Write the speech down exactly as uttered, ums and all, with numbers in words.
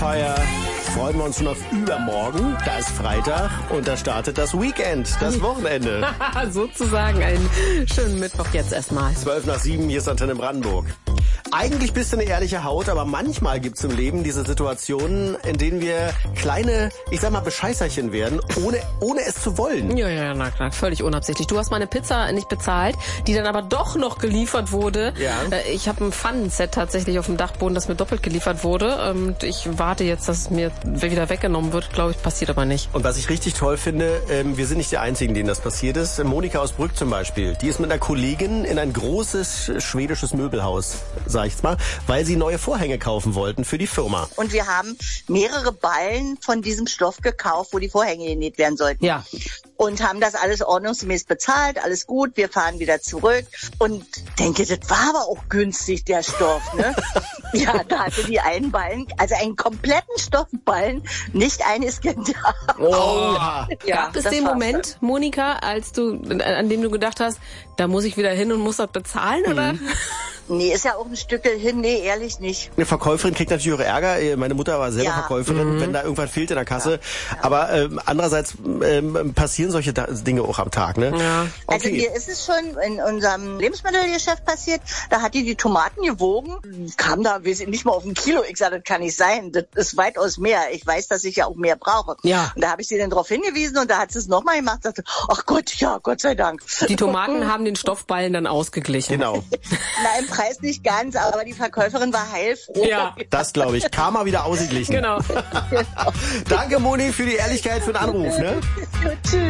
Feier freuen wir uns schon auf übermorgen. Da ist Freitag und da startet das Weekend, das Wochenende. Sozusagen einen schönen Mittwoch jetzt erstmal. Zwölf nach sieben, hier ist Antenne Brandenburg. Eigentlich bist du eine ehrliche Haut, aber manchmal gibt's im Leben diese Situationen, in denen wir kleine, ich sag mal, Bescheißerchen werden, ohne, ohne es zu wollen. Ja, ja, na klar, völlig unabsichtlich. Du hast meine Pizza nicht bezahlt, die dann aber doch noch geliefert wurde. Ja. Ich habe ein Pfannenset tatsächlich auf dem Dachboden, das mir doppelt geliefert wurde. Und ich warte jetzt, dass es mir wieder weggenommen wird. Glaube ich, passiert aber nicht. Und was ich richtig toll finde, ähm, wir sind nicht die Einzigen, denen das passiert ist. Monika aus Brück zum Beispiel, die ist mit einer Kollegin in ein großes schwedisches Möbelhaus, sag ich jetzt mal, weil sie neue Vorhänge kaufen wollten für die Firma. Und wir haben mehrere Ballen von diesem Stoff gekauft, wo die Vorhänge genäht werden sollten. Ja. Und haben das alles ordnungsgemäß bezahlt, alles gut, wir fahren wieder zurück und denke, das war aber auch günstig, der Stoff, ne? Ja, da hatte die einen Ballen, also einen kompletten Stoffballen, nicht ein Isken da. Oh. Ja, Gab es den Moment, so. Monika, als du, an dem du gedacht hast, da muss ich wieder hin und muss das bezahlen, mhm. oder? Nee, ist ja auch ein Stück hin, nee, ehrlich nicht. Eine Verkäuferin kriegt natürlich auch Ärger. Meine Mutter war selber ja. Verkäuferin, mhm. wenn da irgendwas fehlt in der Kasse. Ja. Ja. Aber ähm, andererseits ähm, passieren solche da Dinge auch am Tag, ne? Ja. Okay. Also mir ist es schon in unserem Lebensmittelgeschäft passiert, da hat die die Tomaten gewogen, kam da wir sind nicht mal auf ein Kilo. Ich sage, das kann nicht sein, das ist weitaus mehr. Ich weiß, dass ich ja auch mehr brauche. Ja. Und da habe ich sie dann darauf hingewiesen und da hat sie es nochmal gemacht und sagte, ach Gott, ja, Gott sei Dank. Die Tomaten haben den Stoffballen dann ausgeglichen. Genau. Na, im Preis nicht ganz, aber die Verkäuferin war heilfroh. Ja, das glaube ich. Karma wieder ausgeglichen. Genau. Danke, Moni, für die Ehrlichkeit, für den Anruf. Ne? Tschüss.